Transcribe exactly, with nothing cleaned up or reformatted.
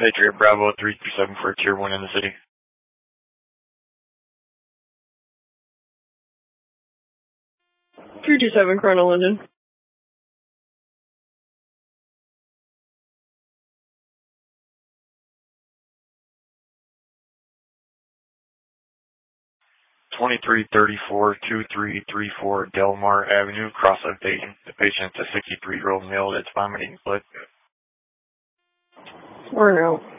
Patriot Bravo three three seven for Tier one in the city. three two seven, Colonel Linden. twenty-three thirty-four, two three three four Delmar Avenue, Crossland, Dayton. The patient is a sixty-three-year-old male that's vomiting blood. Or no.